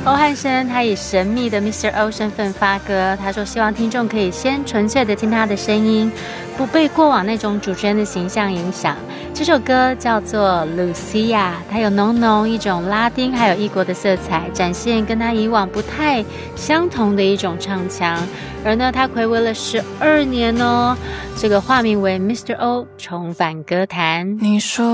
欧汉声他以神秘的 Mr. O 身份发歌，他说希望听众可以先纯粹的听他的声音，不被过往那种主持人的形象影响。这首歌叫做 Lucia， 它有浓浓一种拉丁还有异国的色彩，展现跟他以往不太相同的一种唱腔。而呢他睽违了12年哦，这个化名为 Mr. O 重返歌坛。 你说